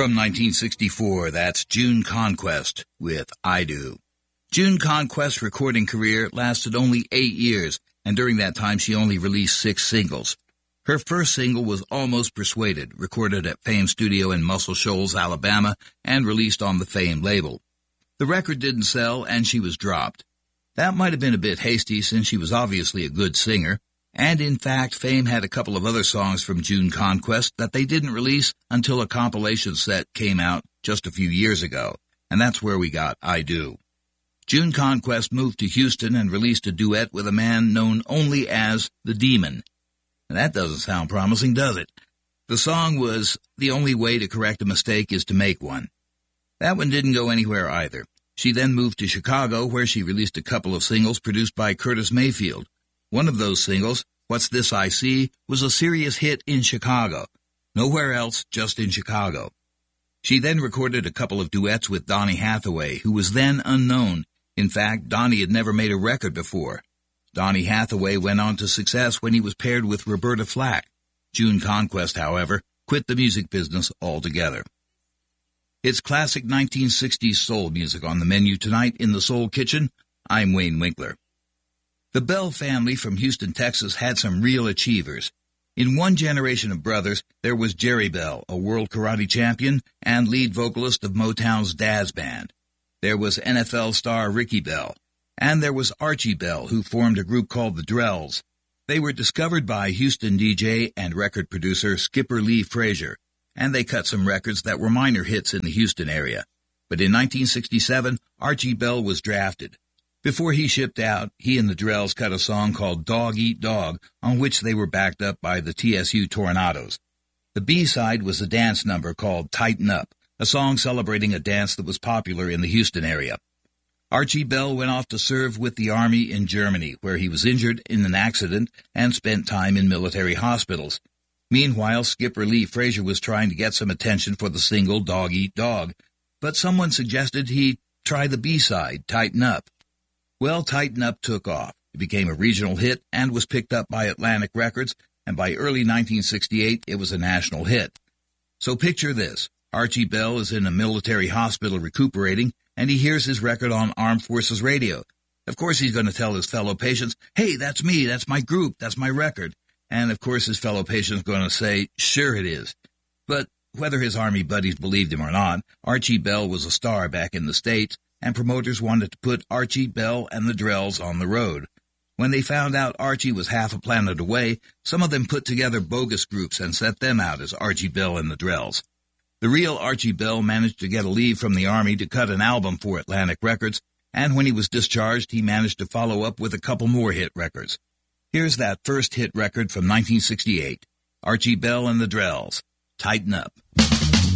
From 1964, that's June Conquest with I Do. June Conquest's recording career lasted only 8 years, and during that time she only released 6 singles. Her first single was Almost Persuaded, recorded at Fame Studio in Muscle Shoals, Alabama, and released on the Fame label. The record didn't sell, and she was dropped. That might have been a bit hasty since she was obviously a good singer, and in fact Fame had a couple of other songs from June Conquest that they didn't release until a compilation set came out just a few years ago, and that's where we got I Do. June Conquest moved to Houston and released a duet with a man known only as The Demon. And that doesn't sound promising, does it? The song was The Only Way to Correct a Mistake is to Make One. That one didn't go anywhere either. She then moved to Chicago, where she released a couple of singles produced by Curtis Mayfield. One of those singles, What's This I See, was a serious hit in Chicago. Nowhere else, just in Chicago. She then recorded a couple of duets with Donny Hathaway, who was then unknown. In fact, Donny had never made a record before. Donny Hathaway went on to success when he was paired with Roberta Flack. June Conquest, however, quit the music business altogether. It's classic 1960s soul music on the menu tonight in the Soul Kitchen. I'm Wayne Winkler. The Bell family from Houston, Texas had some real achievers. In one generation of brothers, there was Jerry Bell, a world karate champion and lead vocalist of Motown's Dazz Band. There was NFL star Ricky Bell. And there was Archie Bell, who formed a group called the Drells. They were discovered by Houston DJ and record producer Skipper Lee Frazier, and they cut some records that were minor hits in the Houston area. But in 1967, Archie Bell was drafted. Before he shipped out, he and the Drells cut a song called Dog Eat Dog, on which they were backed up by the TSU Tornadoes. The B-side was a dance number called Tighten Up, a song celebrating a dance that was popular in the Houston area. Archie Bell went off to serve with the Army in Germany, where he was injured in an accident and spent time in military hospitals. Meanwhile, Skipper Lee Frazier was trying to get some attention for the single Dog Eat Dog, but someone suggested he try the B-side, Tighten Up. Well, Tighten Up took off. It became a regional hit and was picked up by Atlantic Records, and by early 1968, it was a national hit. So picture this. Archie Bell is in a military hospital recuperating, and he hears his record on Armed Forces Radio. Of course, he's going to tell his fellow patients, hey, that's me, that's my group, that's my record. And of course, his fellow patients are going to say, sure it is. But whether his Army buddies believed him or not, Archie Bell was a star back in the States, and promoters wanted to put Archie Bell and the Drells on the road. When they found out Archie was half a planet away, some of them put together bogus groups and set them out as Archie Bell and the Drells. The real Archie Bell managed to get a leave from the Army to cut an album for Atlantic Records, and when he was discharged, he managed to follow up with a couple more hit records. Here's that first hit record from 1968, Archie Bell and the Drells, Tighten Up.